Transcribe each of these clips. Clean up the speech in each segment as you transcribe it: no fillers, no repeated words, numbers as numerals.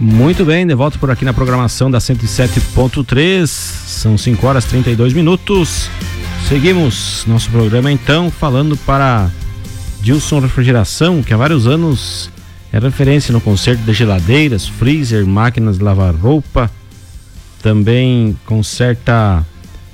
Muito bem, de volta por aqui na programação da 107.3, são 5 horas e 32 minutos. Seguimos nosso programa então, falando para Dilson Refrigeração, que há vários anos é referência no conserto de geladeiras, freezer, máquinas de lavar roupa, também conserta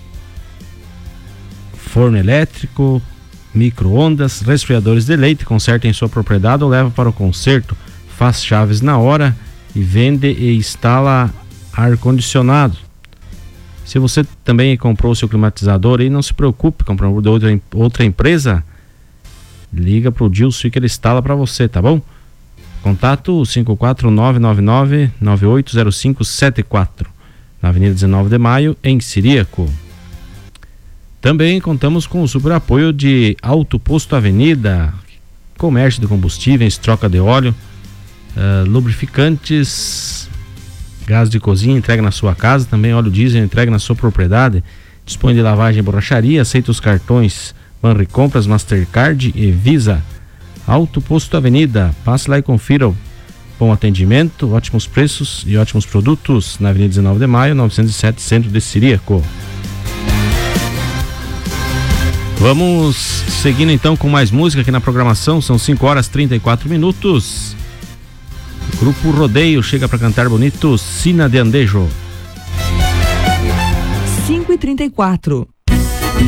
forno elétrico, micro-ondas, resfriadores de leite, conserta em sua propriedade ou leva para o conserto, faz chaves na hora e vende e instala ar-condicionado. Se você também comprou o seu climatizador aí, não se preocupe, comprou de outra empresa, liga pro Dilson que ele instala para você, tá bom? Contato 54999980574, na Avenida 19 de Maio, em Ciríaco. Também contamos com o super apoio de Auto Posto Avenida, comércio de combustíveis, troca de óleo, lubrificantes, gás de cozinha, entrega na sua casa, também óleo diesel, entrega na sua propriedade, dispõe de lavagem e borracharia, aceita os cartões Banricompras, Mastercard e Visa. Auto Posto Avenida, passe lá e confira o bom atendimento, ótimos preços e ótimos produtos na Avenida 19 de Maio, 907, centro de Ciríaco. Vamos seguindo então com mais música aqui na programação, são 5 horas e 34 minutos. O Grupo Rodeio chega para cantar bonito, Sina de Andejo. 5h34.